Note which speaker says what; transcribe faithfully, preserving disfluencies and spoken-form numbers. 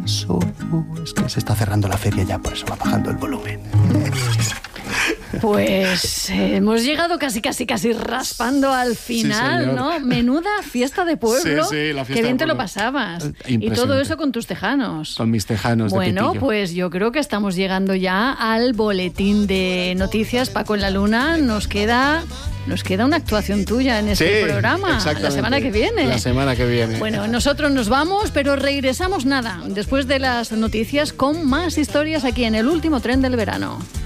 Speaker 1: pienso. Es que se está cerrando la feria ya, por eso va bajando el volumen.
Speaker 2: Pues eh, hemos llegado casi, casi, casi raspando al final,
Speaker 1: sí,
Speaker 2: ¿no? Menuda fiesta de pueblo.
Speaker 1: Sí, sí, la fiesta
Speaker 2: Qué bien
Speaker 1: de
Speaker 2: te lo
Speaker 1: pueblo.
Speaker 2: pasabas.
Speaker 1: Impresionante.
Speaker 2: Y todo eso con tus tejanos.
Speaker 1: Con mis tejanos
Speaker 2: Bueno,
Speaker 1: de pitillo.
Speaker 2: pues yo creo que estamos llegando ya al boletín de noticias. Paco en la Luna, nos queda... Nos queda una actuación tuya en este
Speaker 1: Sí,
Speaker 2: programa,
Speaker 1: exactamente.
Speaker 2: la semana que viene.
Speaker 1: La semana que viene.
Speaker 2: Bueno, nosotros nos vamos, pero regresamos nada, después de las noticias, con más historias aquí en el último tren del verano.